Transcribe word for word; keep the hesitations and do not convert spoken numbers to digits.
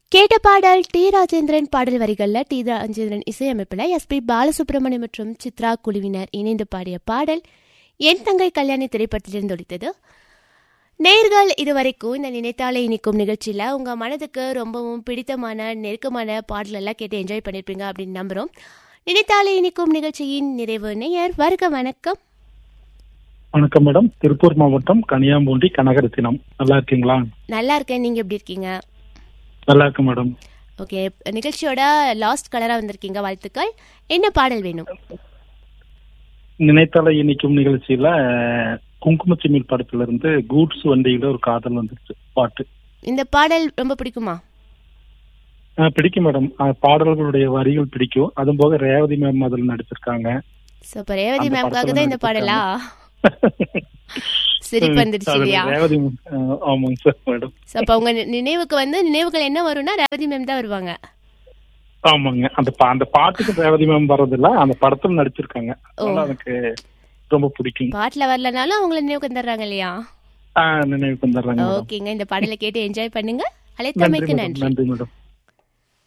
கேட்ட பாடல் டி ராஜேந்திரன் பாடல் வரிகளில் டி ராஜேந்திரன் இசையமைப்பில் எஸ் பி பாலசுப்ரமணியம் மற்றும் சித்ரா குழுவினர் இணைந்து பாடிய பாடல் என் தங்கை கல்யாணி திரைப்படத்திலிருந்து ஒலித்தது. நேர்கள் இதுவரைக்கும் இந்த நினைத்தாலே இனிக்கும் நிகழ்ச்சியில் உங்கள் மனதுக்கு ரொம்பவும் பிடித்தமான நெருக்கமான பாடலெல்லாம் கேட்டு என்ஜாய் பண்ணியிருப்பீங்க அப்படின்னு நம்புகிறோம். நினைத்தாலே இனிக்கும் நிகழ்ச்சியின் நிறைவு நேயர் வருக. வணக்கம். வணக்கம் மேடம். திருப்பூர் மாவட்டம் கனியாம்பூண்டி கனகரத்தினம். நல்லா இருக்கீங்களா? நல்லா இருக்கேன். நீங்கள் எப்படி இருக்கீங்க? நல்லா இருக்கு மேடம். ஓகே, நிகழ்ச்சியோட லாஸ்ட் கலரா வந்திருக்கீங்க, வாழ்த்துக்கள். என்ன பாடல் வேணும்? நினைத்தால இனிக்கும் நிகழ்ச்சியில குங்குமச்சிமிழ் படத்துல இருந்து கூட்ஸ் வண்டியில ஒரு காதல் வந்துருச்சு பாட்டு. இந்த பாடல் ரொம்ப பிடிக்குமா? பிடிக்கும் மேடம். பாடல்களுடைய வரிகள் பிடிக்கும். அதுவும் போக ரேவதி மேம் அதில் நடிச்சிருக்காங்க. சூப்பர். ரேவதி மேம்காக தான் இந்த பாடலா? சிரிப்பு வந்துருச்சு இல்லையா? ஆமாங்க சார் மேடம். அப்ப உங்க நினைவுக்கு வந்து நினைவுகள் என்ன வரும்னா ரேவதி மேம் தான் வருவாங்க. ஆமாங்க. அந்த அந்த பாட்டுக்கு ரேவதி மேம் வர்றதில்ல, அந்த படத்துல நடிச்சிருக்காங்க. எனக்கு ரொம்ப பிடிக்கும். பாட்டுல வரலனாலும் அவங்கள நினைவுக்கு வந்துடுறாங்க இல்லையா? நினைவுக்கு வந்துடுறாங்க. ஓகேங்க, இந்த பாடலை கேட்டு என்ஜாய் பண்ணுங்க. அழைத்தமைக்கு நன்றி. நன்றி மேடம்.